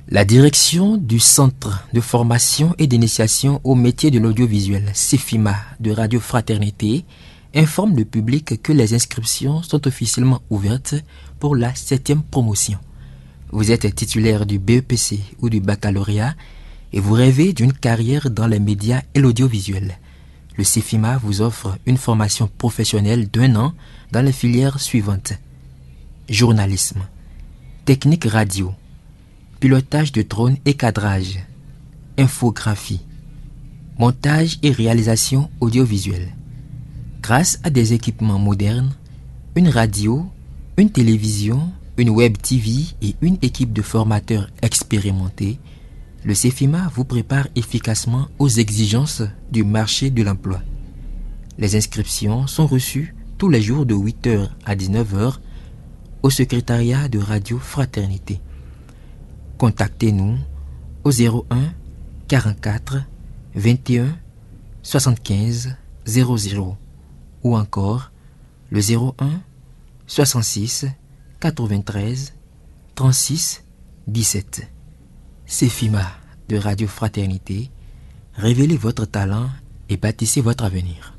La direction du Centre de formation et d'initiation au métier de l'audiovisuel, CEFIMA, de Radio Fraternité, informe le public que les inscriptions sont officiellement ouvertes pour la 7e promotion. Vous êtes titulaire du BEPC ou du baccalauréat et vous rêvez d'une carrière dans les médias et l'audiovisuel. Le CEFIMA vous offre une formation professionnelle d'1 an dans les filières suivantes: journalisme, technique radio, pilotage de drone et cadrage, infographie, montage et réalisation audiovisuelle. Grâce à des équipements modernes, une radio, une télévision, une web TV et une équipe de formateurs expérimentés, le CEFIMA vous prépare efficacement aux exigences du marché de l'emploi. Les inscriptions sont reçues tous les jours de 8h à 19h au secrétariat de Radio Fraternité. Contactez-nous au 01 44 21 75 00 ou encore le 01 66 93 36 17. CEFIMA de Radio Fraternité, révélez votre talent et bâtissez votre avenir.